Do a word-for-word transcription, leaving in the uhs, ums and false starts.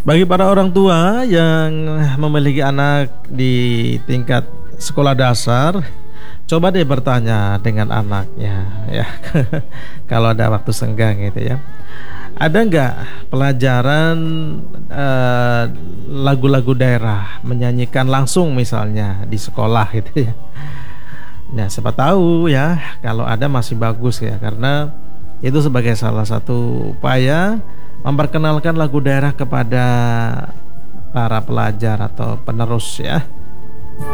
Bagi para orang tua yang memiliki anak di tingkat sekolah dasar, coba deh bertanya dengan anaknya ya. Kalau ada waktu senggang gitu ya. Ada nggak pelajaran eh, lagu-lagu daerah menyanyikan langsung misalnya di sekolah gitu ya. Nah, siapa tahu ya kalau ada masih bagus ya karena itu sebagai salah satu upaya memperkenalkan lagu daerah kepada para pelajar atau penerus ya.